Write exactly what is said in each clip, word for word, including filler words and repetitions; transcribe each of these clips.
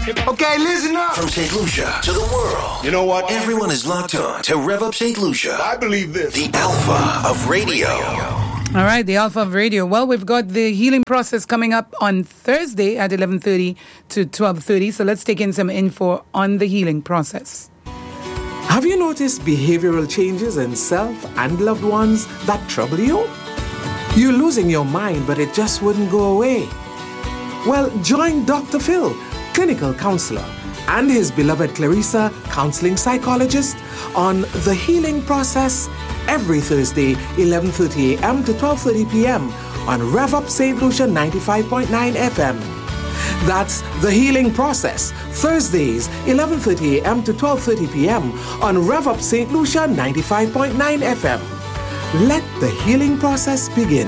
Okay, listen up. From Saint Lucia to the world. You know what? Everyone is locked on to Rev Up Saint Lucia. I believe this. The Alpha of Radio. All right, the Alpha of Radio. Well, we've got the healing process coming up on Thursday at eleven thirty to twelve thirty. So let's take in some info on the healing process. Have you noticed behavioral changes in self and loved ones that trouble you? You're losing your mind, but it just wouldn't go away. Well, join Doctor Phil, clinical counselor, and his beloved Clarissa, counseling psychologist, on the healing process every Thursday, eleven thirty a.m. to twelve thirty p.m. on Rev Up Saint Lucia ninety-five point nine F M. That's the healing process, Thursdays, eleven thirty a.m. to twelve thirty p.m. on Rev Up Saint Lucia ninety-five point nine F M. Let the healing process begin.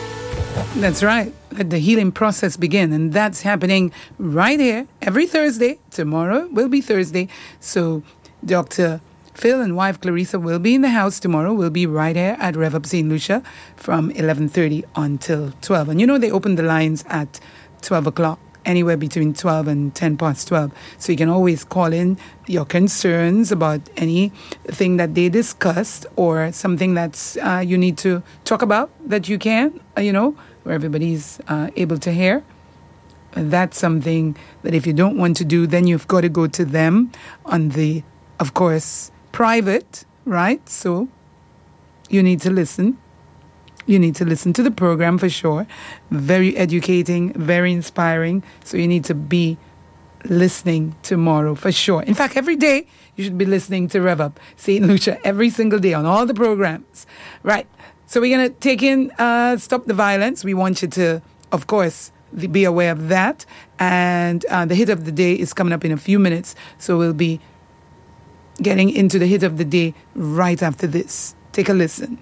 That's right. Let the healing process begin. And that's happening right here every Thursday. Tomorrow will be Thursday. So Doctor Phil and wife Clarissa will be in the house tomorrow. We'll be right here at Rev Up Saint Lucia from eleven thirty until twelve. And you know they open the lines at twelve o'clock. Anywhere between twelve and ten past twelve. So you can always call in your concerns about anything that they discussed or something that's uh, you need to talk about that you can, uh, you know, where everybody's uh, able to hear. And that's something that if you don't want to do, then you've got to go to them on the, of course, private, right? So you need to listen. You need to listen to the program for sure. Very educating, very inspiring. So you need to be listening tomorrow for sure. In fact, every day you should be listening to Rev Up Saint Lucia every single day on all the programs. Right. So we're going to take in uh, Stop the Violence. We want you to, of course, be aware of that. And uh, the hit of the day is coming up in a few minutes. So we'll be getting into the hit of the day right after this. Take a listen.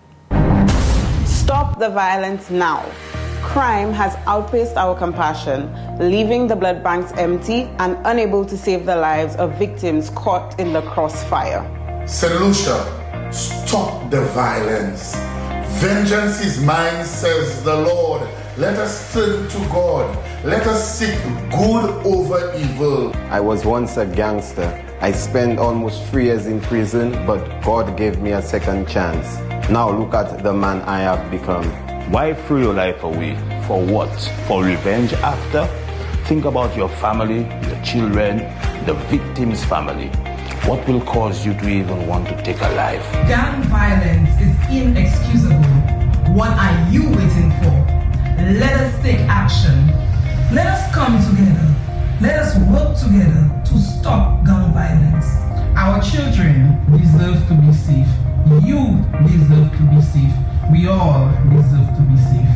Stop the violence now. Crime has outpaced our compassion, leaving the blood banks empty and unable to save the lives of victims caught in the crossfire. Saint Lucia, stop the violence. Vengeance is mine, says the Lord. Let us turn to God. Let us seek good over evil. I was once a gangster. I spent almost three years in prison, but God gave me a second chance. Now look at the man I have become. Why throw your life away? For what? For revenge after? Think about your family, your children, the victim's family. What will cause you to even want to take a life? Gang violence is inexcusable. What are you waiting for? Let us take action. Let us come together. Let us work together to stop gun violence. Our children deserve to be safe. You deserve to be safe. We all deserve to be safe.